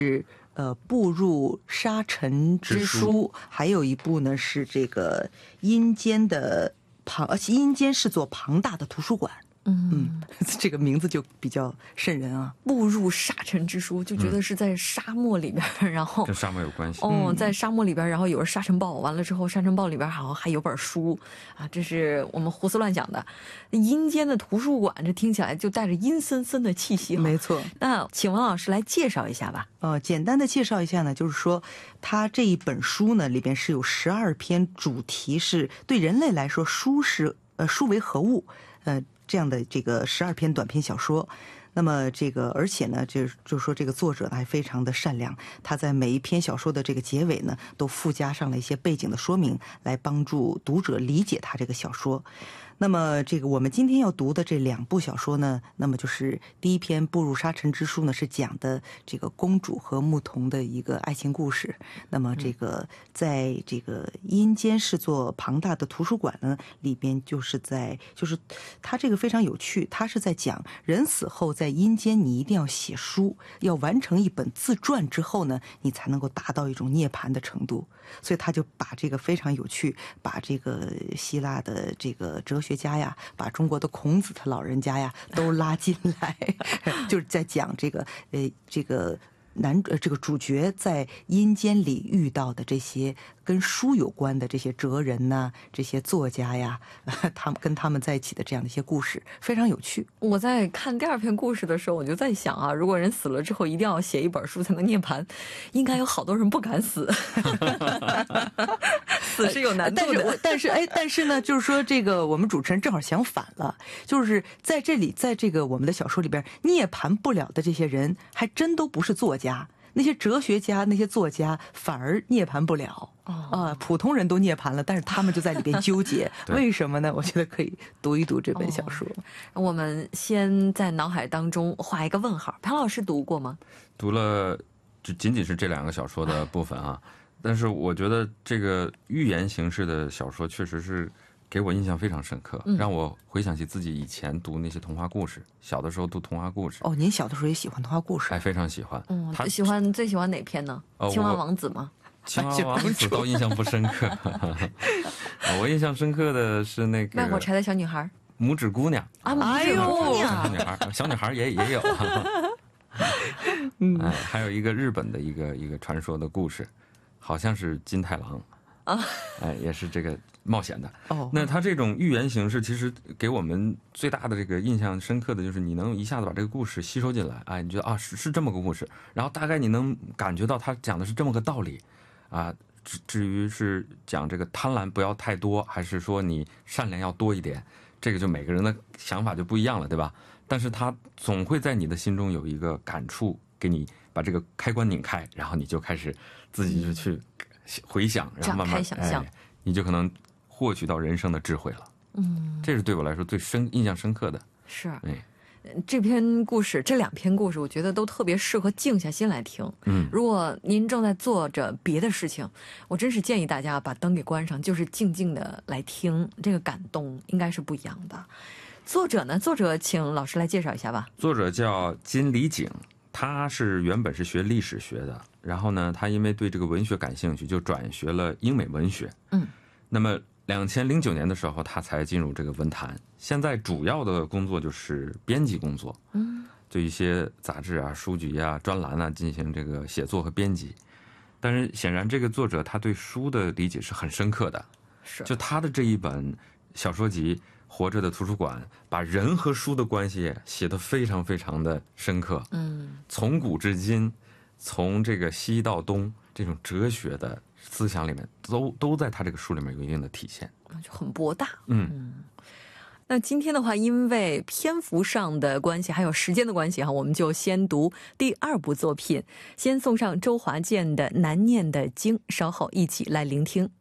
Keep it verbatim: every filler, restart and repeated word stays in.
呃，步入沙尘之书，还有一部呢是这个阴间的庞，呃，阴间是座庞大的图书馆。嗯, 嗯，这个名字就比较瘆人啊。 步入沙尘之书，就觉得是在沙漠里边，嗯、然后跟沙漠有关系。 哦，在沙漠里边，然后有着沙尘暴，完了之后，沙尘暴里边好像还有本书啊，这是我们胡思乱想的。阴间的图书馆，这听起来就带着阴森森的气息。 没错。 那请王老师来介绍一下吧。 呃，简单的介绍一下呢，就是说，它这一本书呢里边是有十二篇主题是对人类来说，书是呃书为何物，呃。这样的这个十二篇短篇小说，那么这个而且呢，就就说这个作者呢还非常的善良，他在每一篇小说的这个结尾呢，都附加上了一些背景的说明，来帮助读者理解他这个小说。那么这个我们今天要读的这两部小说呢，那么就是第一篇《步入沙尘之书》呢，是讲的这个公主和牧童的一个爱情故事。那么这个在这个阴间是座庞大的图书馆呢，里边就是在就是它这个非常有趣，它是在讲人死后在阴间你一定要写书，要完成一本自传之后呢，你才能够达到一种涅槃的程度。所以他就把这个非常有趣，把这个希腊的这个哲学家呀，把中国的孔子他老人家呀都拉进来，就是在讲这个呃这个男呃这个主角在阴间里遇到的这些跟书有关的这些哲人呐、啊，这些作家呀，他们跟他们在一起的这样的一些故事，非常有趣。 我在看第二篇故事的时候，我就在想啊，如果人死了之后一定要写一本书才能涅槃，应该有好多人不敢死。死是有难度的， 但是但是哎，但是呢，就是说这个我们主持人正好相反了，就是在这里，在这个我们的小说里边，涅槃不了的这些人，还真都不是作家。那些哲学家、那些作家反而涅槃不了啊、哦呃！普通人都涅槃了，但是他们就在里边纠结，为什么呢？我觉得可以读一读这本小说。 哦、我们先在脑海当中画一个问号。潘老师读过吗？ 读了，就仅仅是这两个小说的部分啊。但是我觉得这个寓言形式的小说确实是给我印象非常深刻，嗯、让我回想起自己以前读那些童话故事，小的时候读童话故事。 哦，您小的时候也喜欢童话故事？ 哎，非常喜欢。 嗯，他喜欢最喜欢哪篇呢？哦、青蛙王子吗？ 青蛙王子倒印象不深刻。我印象深刻的是那个卖火柴的小女孩， 拇指姑娘啊，拇指姑娘， 小女孩，小女孩也也有。 嗯， 哎，还有一个日本的一个一个传说的故事。好像是金太郎啊，哎，也是这个冒险的。哦，那他这种寓言形式，其实给我们最大的这个印象深刻的就是，你能一下子把这个故事吸收进来，哎，你觉得啊是是这么个故事，然后大概你能感觉到他讲的是这么个道理，啊，至至于是讲这个贪婪不要太多，还是说你善良要多一点，这个就每个人的想法就不一样了，对吧？但是他总会在你的心中有一个感触，给你把这个开关拧开，然后你就开始自己就去回想，然后慢慢想象、 哎，你就可能获取到人生的智慧了。嗯，这是对我来说最深印象深刻的。 是， 哎， 这篇故事，这两篇故事，我觉得都特别适合静下心来听。嗯，如果您正在做着别的事情，我真是建议大家把灯给关上，就是静静的来听，这个感动应该是不一样的。作者呢？作者请老师来介绍一下吧。 作者叫金理景。他是原本是学历史学的，然后呢，他因为对这个文学感兴趣，就转学了英美文学。嗯，那么两千零九年的时候，他才进入这个文坛。现在主要的工作就是编辑工作，嗯，对一些杂志啊、书籍啊、专栏啊进行这个写作和编辑。但是显然，这个作者他对书的理解是很深刻的， 是就他的这一本小说集。活着的图书馆把人和书的关系写得非常非常的深刻，嗯，从古至今，从这个西到东，这种哲学的思想里面，都都在他这个书里面有一定的体现， 就很博大，嗯。嗯，那今天的话，因为篇幅上的关系，还有时间的关系哈，我们就先读第二部作品，先送上周华健的《难念的经》，稍后一起来聆听。